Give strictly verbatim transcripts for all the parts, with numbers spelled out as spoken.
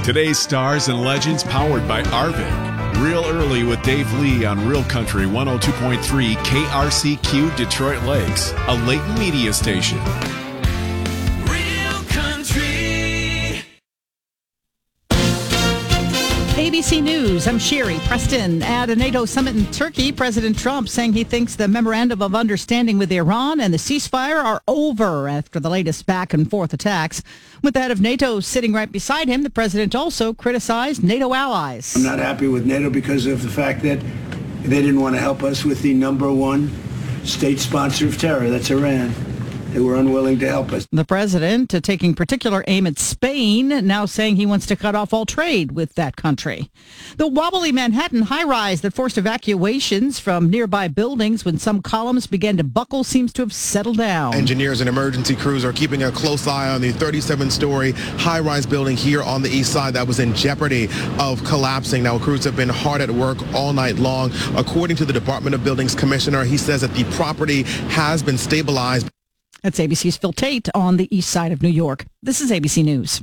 Today's stars and legends powered by Arvig. Real Early with Dave Lee on Real Country one oh two point three K R C Q Detroit Lakes, a Layton media station. Real Country. A B C News, I'm Sherry Preston. At a NATO summit in Turkey, President Trump saying he thinks the memorandum of understanding with Iran and the ceasefire are over after the latest back and forth attacks. With the head of NATO sitting right beside him, the president also criticized NATO allies. I'm not happy with NATO because of the fact that they didn't want to help us with the number one state sponsor of terror, that's Iran. They were unwilling to help us. The president uh, taking particular aim at Spain, now saying he wants to cut off all trade with that country. The wobbly Manhattan high-rise that forced evacuations from nearby buildings when some columns began to buckle seems to have settled down. Engineers and emergency crews are keeping a close eye on the thirty-seven story high-rise building here on the east side that was in jeopardy of collapsing. Now, crews have been hard at work all night long. According to the Department of Buildings commissioner, he says that the property has been stabilized. That's A B C's Phil Tate on the east side of New York. This is A B C News.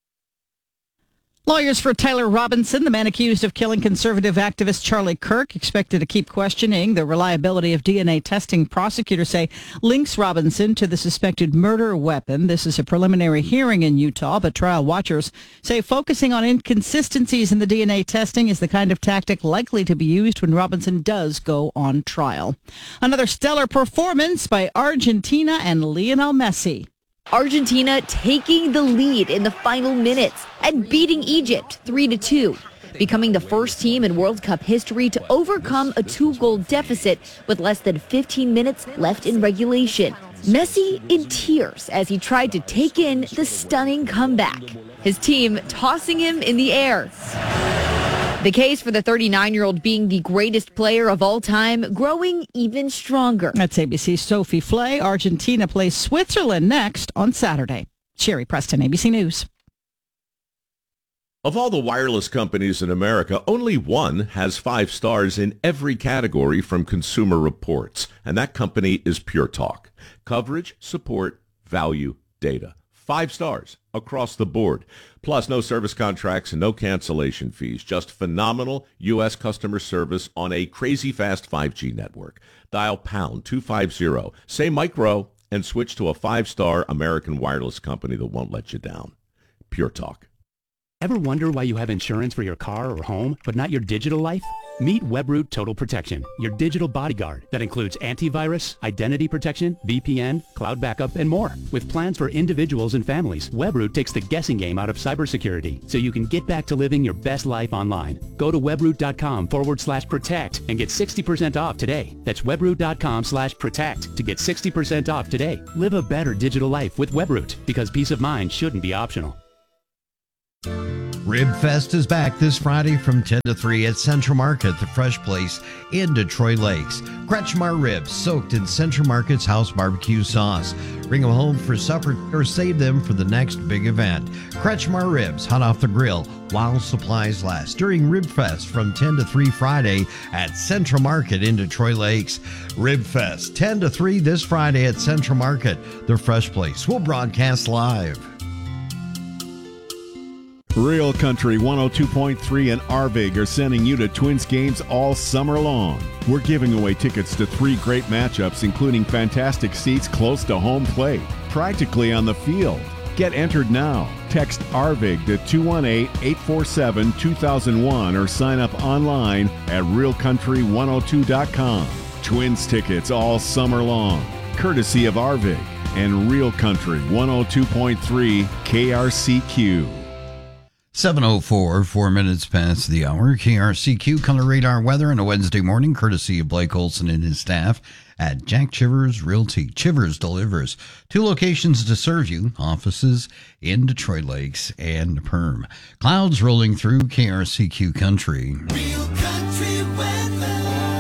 Lawyers for Tyler Robinson, the man accused of killing conservative activist Charlie Kirk, expected to keep questioning the reliability of D N A testing. Prosecutors say links Robinson to the suspected murder weapon. This is a preliminary hearing in Utah, but trial watchers say focusing on inconsistencies in the D N A testing is the kind of tactic likely to be used when Robinson does go on trial. Another stellar performance by Argentina and Lionel Messi. Argentina taking the lead in the final minutes and beating Egypt three to two, becoming the first team in World Cup history to overcome a two-goal deficit with less than fifteen minutes left in regulation. Messi in tears as he tried to take in the stunning comeback, his team tossing him in the air. The case for the thirty-nine-year-old being the greatest player of all time growing even stronger. That's A B C's Sophie Flay. Argentina plays Switzerland next on Saturday. Sherry Preston, A B C News. Of all the wireless companies in America, only one has five stars in every category from Consumer Reports, and that company is Pure Talk. Coverage, support, value, data. Five stars across the board. Plus, no service contracts and no cancellation fees. Just phenomenal U S customer service on a crazy fast five G network. Dial pound two fifty, say micro, and switch to a five-star American wireless company that won't let you down. Pure Talk. Ever wonder why you have insurance for your car or home, but not your digital life? Meet Webroot Total Protection, your digital bodyguard that includes antivirus, identity protection, V P N, cloud backup, and more. With plans for individuals and families, Webroot takes the guessing game out of cybersecurity so you can get back to living your best life online. Go to webroot.com forward slash protect and get sixty percent off today. That's webroot.com slash protect to get sixty percent off today. Live a better digital life with Webroot because peace of mind shouldn't be optional. Rib Fest is back this Friday from ten to three at Central Market, the fresh place in Detroit Lakes. Kretschmar ribs soaked in Central Market's house barbecue sauce. Bring them home for supper or save them for the next big event. Kretschmar ribs hot off the grill while supplies last during Rib Fest from ten to three Friday at Central Market in Detroit Lakes. Rib Fest ten to three this Friday at Central Market, the fresh place. We'll broadcast live. Real Country one oh two point three and Arvig are sending you to Twins games all summer long. We're giving away tickets to three great matchups, including fantastic seats close to home plate, practically on the field. Get entered now. Text Arvig to two one eight, eight four seven, two thousand one or sign up online at real country one oh two dot com. Twins tickets all summer long, courtesy of Arvig and Real Country one oh two point three K R C Q. seven oh four, four minutes past the hour. K R C Q color radar weather on a Wednesday morning, courtesy of Blake Olson and his staff at Jack Chivers Realty. Chivers delivers. Two locations to serve you, offices in Detroit Lakes and Perm. Clouds rolling through K R C Q country. Real Country weather.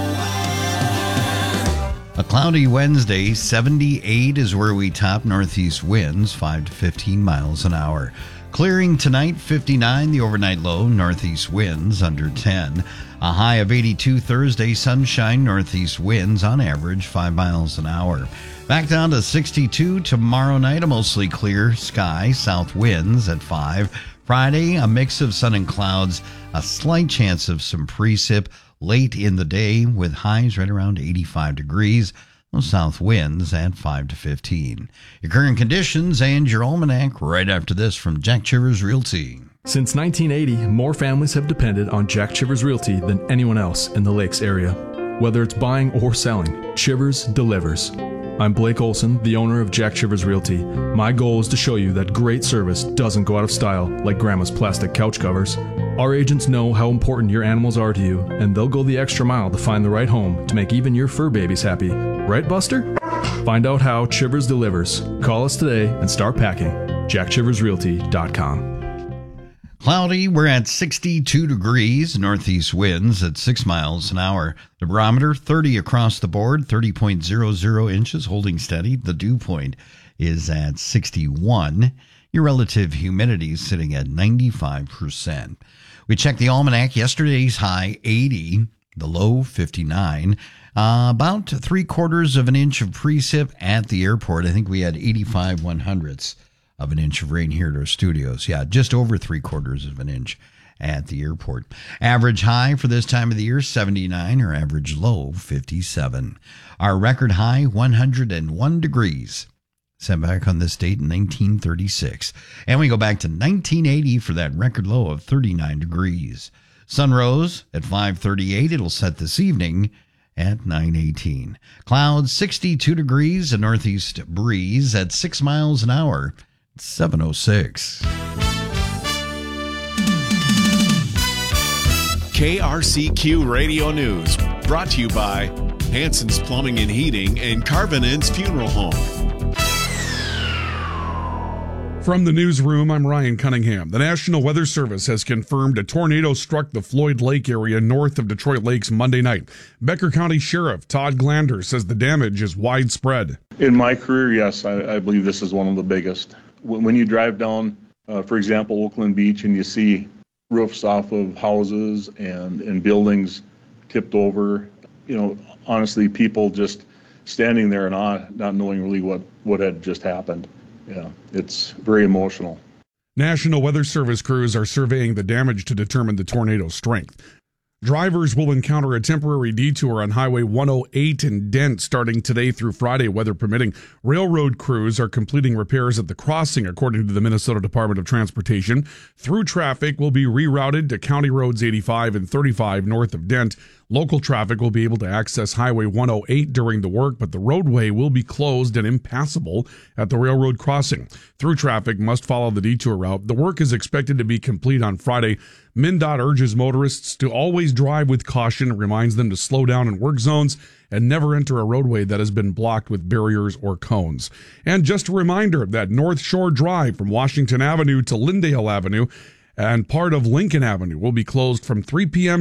A cloudy Wednesday, seventy-eight is where we top. Northeast winds, five to fifteen miles an hour. Clearing tonight, fifty-nine. The overnight low, northeast winds under ten. A high of eighty-two Thursday. Sunshine, northeast winds on average five miles an hour. Back down to sixty-two tomorrow night. A mostly clear sky. South winds at five. Friday, a mix of sun and clouds. A slight chance of some precip late in the day with highs right around eighty-five degrees. Those south winds at five to fifteen. Your current conditions and your almanac right after this from Jack Chivers Realty. Since nineteen eighty, more families have depended on Jack Chivers Realty than anyone else in the Lakes area. Whether it's buying or selling, Chivers delivers. I'm Blake Olson, the owner of Jack Chivers Realty. My goal is to show you that great service doesn't go out of style like Grandma's plastic couch covers. Our agents know how important your animals are to you, and they'll go the extra mile to find the right home to make even your fur babies happy. Right, Buster? Find out how Chivers delivers. Call us today and start packing. jack chivers realty dot com. Cloudy, we're at sixty-two degrees, northeast winds at six miles an hour. The barometer, thirty across the board, thirty point zero zero inches, holding steady. The dew point is at sixty-one. Your relative humidity is sitting at ninety-five percent. We checked the almanac. Yesterday's high, eighty. The low, fifty-nine. Uh, about three quarters of an inch of precip at the airport. I think we had eighty-five one hundredths of an inch of rain here at our studios. Yeah, just over three quarters of an inch at the airport. Average high for this time of the year, seventy-nine. Our average low, fifty-seven. Our record high, one hundred one degrees. Set back on this date in nineteen thirty-six. And we go back to nineteen eighty for that record low of thirty-nine degrees. Sun rose at five thirty-eight. It'll set this evening at nine eighteen. Clouds, sixty-two degrees, a northeast breeze at six miles an hour. seven oh six. K R C Q Radio News, brought to you by Hanson's Plumbing and Heating and Carvinen's Funeral Home. From the newsroom, I'm Ryan Cunningham. The National Weather Service has confirmed a tornado struck the Floyd Lake area north of Detroit Lakes Monday night. Becker County Sheriff Todd Glander says the damage is widespread. In my career, yes, I, I believe this is one of the biggest. When you drive down, uh, for example, Oakland Beach, and you see roofs off of houses and, and buildings tipped over, you know, honestly, people just standing there in awe, not knowing really what, what had just happened. Yeah, it's very emotional. National Weather Service crews are surveying the damage to determine the tornado's strength. Drivers will encounter a temporary detour on Highway one oh eight in Dent starting today through Friday, weather permitting. Railroad crews are completing repairs at the crossing, according to the Minnesota Department of Transportation. Through traffic will be rerouted to County Roads eighty-five and thirty-five north of Dent. Local traffic will be able to access Highway one oh eight during the work, but the roadway will be closed and impassable at the railroad crossing. Through traffic must follow the detour route. The work is expected to be complete on Friday. MnDOT urges motorists to always drive with caution, reminds them to slow down in work zones and never enter a roadway that has been blocked with barriers or cones. And just a reminder that North Shore Drive from Washington Avenue to Lyndale Avenue and part of Lincoln Avenue will be closed from three p.m.